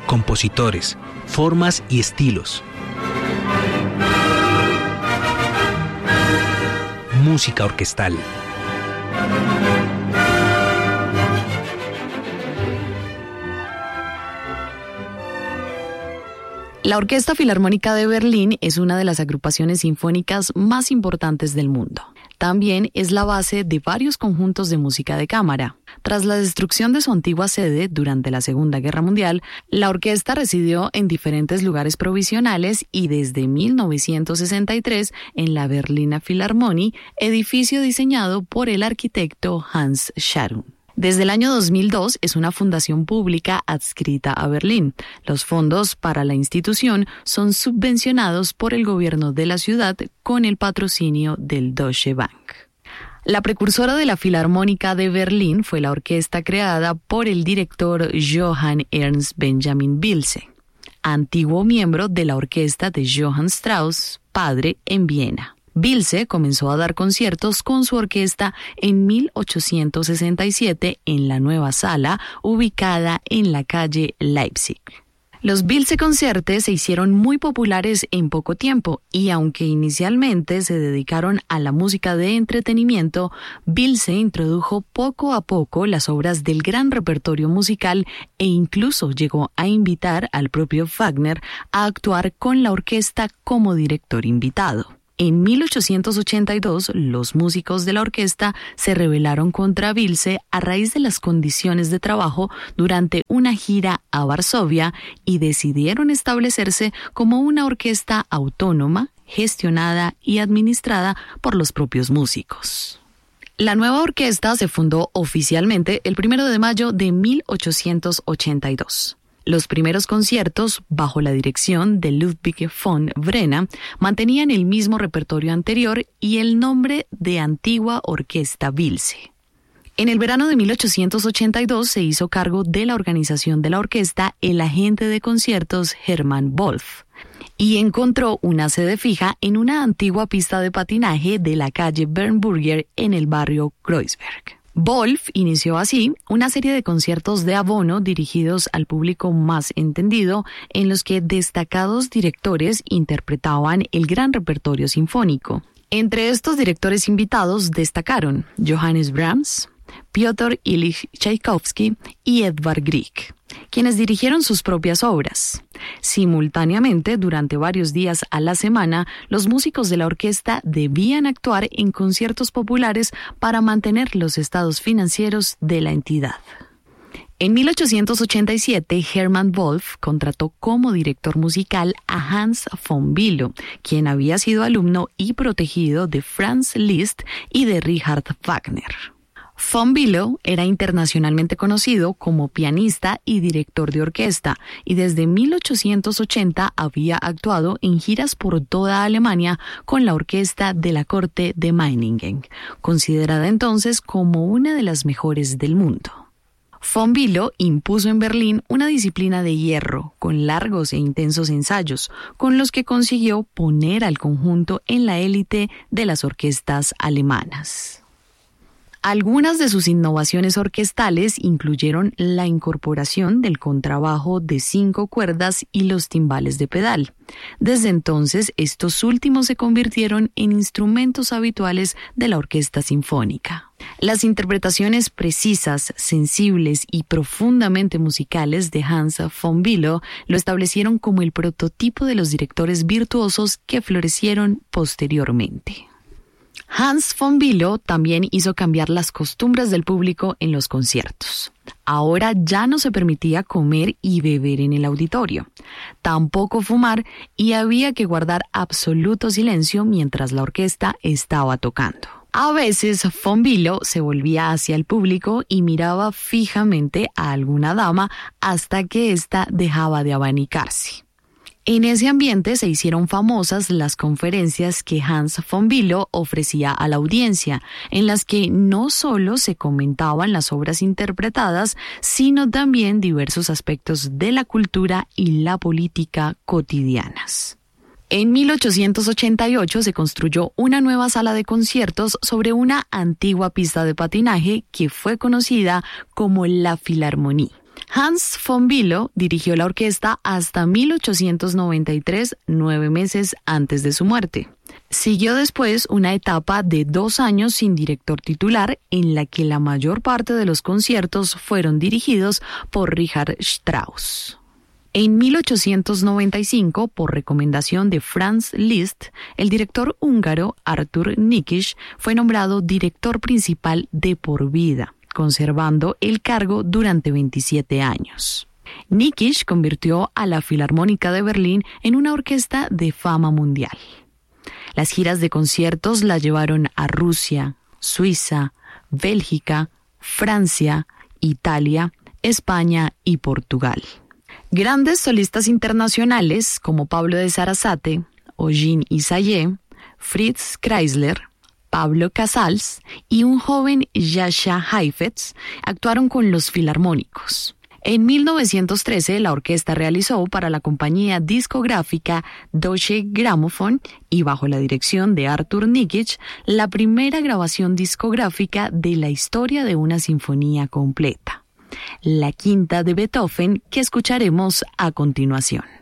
compositores, formas y estilos. Música orquestal. La Orquesta Filarmónica de Berlín es una de las agrupaciones sinfónicas más importantes del mundo. También es la base de varios conjuntos de música de cámara. Tras la destrucción de su antigua sede durante la Segunda Guerra Mundial, la orquesta residió en diferentes lugares provisionales y desde 1963 en la Berliner Philharmonie, edificio diseñado por el arquitecto Hans Scharoun. Desde el año 2002 es una fundación pública adscrita a Berlín. Los fondos para la institución son subvencionados por el gobierno de la ciudad con el patrocinio del Deutsche Bank. La precursora de la Filarmónica de Berlín fue la orquesta creada por el director Johann Ernst Benjamin Bilse, antiguo miembro de la orquesta de Johann Strauss, padre, en Viena. Bilse comenzó a dar conciertos con su orquesta en 1867 en la nueva sala ubicada en la calle Leipzig. Los Bilse Concertes se hicieron muy populares en poco tiempo y aunque inicialmente se dedicaron a la música de entretenimiento, Bilse introdujo poco a poco las obras del gran repertorio musical e incluso llegó a invitar al propio Wagner a actuar con la orquesta como director invitado. En 1882, los músicos de la orquesta se rebelaron contra Bilse a raíz de las condiciones de trabajo durante una gira a Varsovia y decidieron establecerse como una orquesta autónoma, gestionada y administrada por los propios músicos. La nueva orquesta se fundó oficialmente el 1 de mayo de 1882. Los primeros conciertos, bajo la dirección de Ludwig von Brenna, mantenían el mismo repertorio anterior y el nombre de Antigua Orquesta Bilse. En el verano de 1882 se hizo cargo de la organización de la orquesta el agente de conciertos Hermann Wolf y encontró una sede fija en una antigua pista de patinaje de la calle Bernburger en el barrio Kreuzberg. Wolf inició así una serie de conciertos de abono dirigidos al público más entendido, en los que destacados directores interpretaban el gran repertorio sinfónico. Entre estos directores invitados destacaron Johannes Brahms, Piotr Ilyich Tchaikovsky y Edvard Grieg, quienes dirigieron sus propias obras. Simultáneamente, durante varios días a la semana, los músicos de la orquesta debían actuar en conciertos populares para mantener los estados financieros de la entidad. En 1887, Hermann Wolf contrató como director musical a Hans von Bülow, quien había sido alumno y protegido de Franz Liszt y de Richard Wagner. Von Bülow era internacionalmente conocido como pianista y director de orquesta y desde 1880 había actuado en giras por toda Alemania con la orquesta de la corte de Meiningen, considerada entonces como una de las mejores del mundo. Von Bülow impuso en Berlín una disciplina de hierro con largos e intensos ensayos, con los que consiguió poner al conjunto en la élite de las orquestas alemanas. Algunas de sus innovaciones orquestales incluyeron la incorporación del contrabajo de 5 cuerdas y los timbales de pedal. Desde entonces, estos últimos se convirtieron en instrumentos habituales de la orquesta sinfónica. Las interpretaciones precisas, sensibles y profundamente musicales de Hans von Bülow lo establecieron como el prototipo de los directores virtuosos que florecieron posteriormente. Hans von Bülow también hizo cambiar las costumbres del público en los conciertos. Ahora ya no se permitía comer y beber en el auditorio, tampoco fumar, y había que guardar absoluto silencio mientras la orquesta estaba tocando. A veces von Bülow se volvía hacia el público y miraba fijamente a alguna dama hasta que ésta dejaba de abanicarse. En ese ambiente se hicieron famosas las conferencias que Hans von Bülow ofrecía a la audiencia, en las que no solo se comentaban las obras interpretadas, sino también diversos aspectos de la cultura y la política cotidianas. En 1888 se construyó una nueva sala de conciertos sobre una antigua pista de patinaje que fue conocida como la Philharmonie. Hans von Bülow dirigió la orquesta hasta 1893, 9 meses antes de su muerte. Siguió después una etapa de 2 años sin director titular, en la que la mayor parte de los conciertos fueron dirigidos por Richard Strauss. En 1895, por recomendación de Franz Liszt, el director húngaro Arthur Nikisch fue nombrado director principal de por vida, conservando el cargo durante 27 años. Nikisch convirtió a la Filarmónica de Berlín en una orquesta de fama mundial. Las giras de conciertos la llevaron a Rusia, Suiza, Bélgica, Francia, Italia, España y Portugal. Grandes solistas internacionales como Pablo de Sarasate, Eugene Ysaye, Fritz Kreisler, Pablo Casals y un joven Jascha Heifetz actuaron con los filarmónicos. En 1913, la orquesta realizó para la compañía discográfica Deutsche Grammophon y bajo la dirección de Arthur Nikisch, la primera grabación discográfica de la historia de una sinfonía completa, la quinta de Beethoven, que escucharemos a continuación.